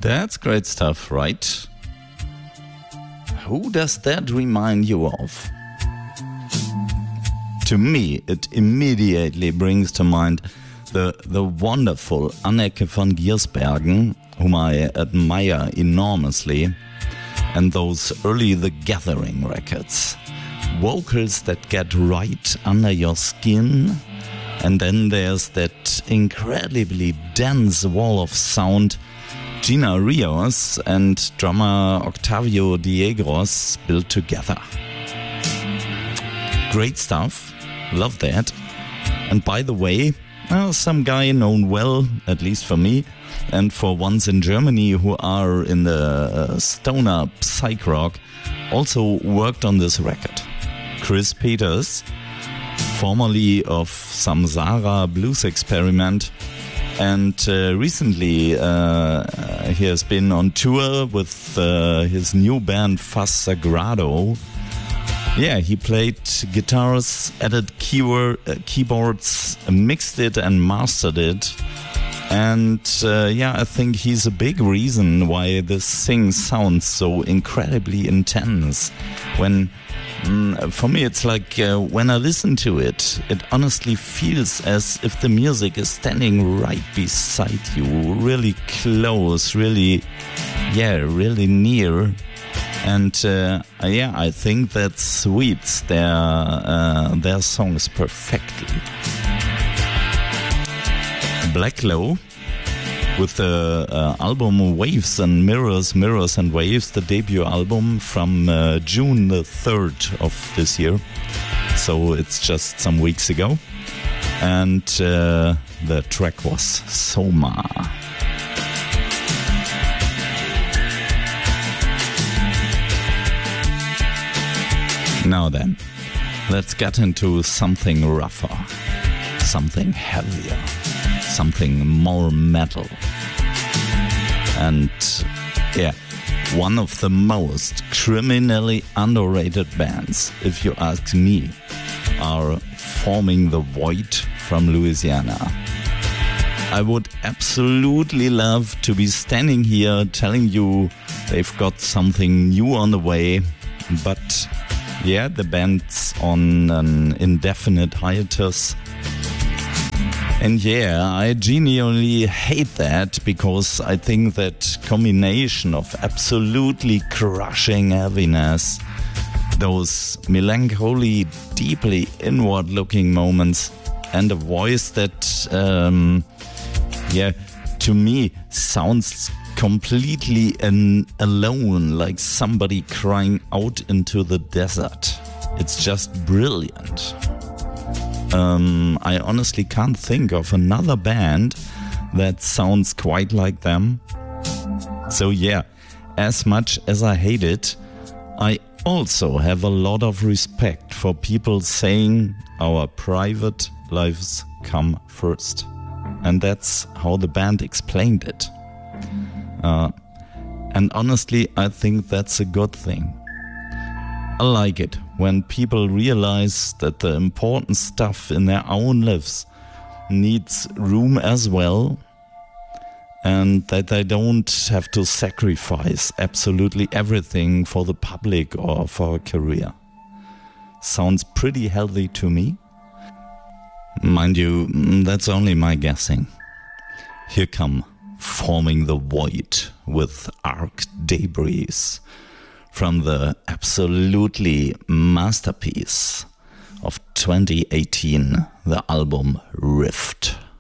That's great stuff, right? Who does that remind you of? To me, it immediately brings to mind the wonderful Anneke van Giersbergen, whom I admire enormously, and those early The Gathering records. Vocals that get right under your skin, and then there's that incredibly dense wall of sound Gina Rios and drummer Octavio Diegros built together. Great stuff, love that. And by the way, some guy known well, at least for me, and for ones in Germany who are in the stoner psych rock, also worked on this record. Chris Peters, formerly of Samsara Blues Experiment, and recently he has been on tour with his new band Faz Sagrado. Yeah, he played guitars, added keyboards, mixed it and mastered it. And I think he's a big reason why this thing sounds so incredibly intense. For me, it's like when I listen to it, it honestly feels as if the music is standing right beside you, really close, really near. And I think that suits their songs perfectly. Blacklow, with the album Waves and Mirrors, Mirrors and Waves, the debut album from June the 3rd of this year. So it's just some weeks ago. And the track was Soma. Now then, let's get into something rougher, something heavier, something more metal. And one of the most criminally underrated bands, if you ask me, are Forming the Void from Louisiana. I would absolutely love to be standing here telling you they've got something new on the way, but the band's on an indefinite hiatus. And I genuinely hate that, because I think that combination of absolutely crushing heaviness, those melancholy, deeply inward-looking moments, and a voice that, to me sounds completely alone, like somebody crying out into the desert. It's just brilliant. I honestly can't think of another band that sounds quite like them. So as much as I hate it, I also have a lot of respect for people saying our private lives come first. And that's how the band explained it. And honestly, I think that's a good thing. I like it when people realize that the important stuff in their own lives needs room as well, and that they don't have to sacrifice absolutely everything for the public or for a career. Sounds pretty healthy to me. Mind you, that's only my guessing. Here come Forming the Void with Arc Debris from the absolutely masterpiece of 2018, the album Rift.